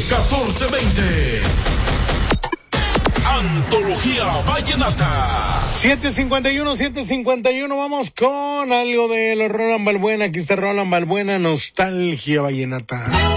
1420. Antología Vallenata. 751, vamos con algo de los Roland Balbuena. Aquí está Roland Balbuena, Nostalgia Vallenata.